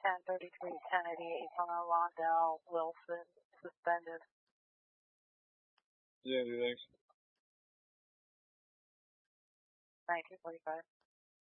1033, 1088 on Londell, Wilson, suspended. Yeah, thanks. 1945.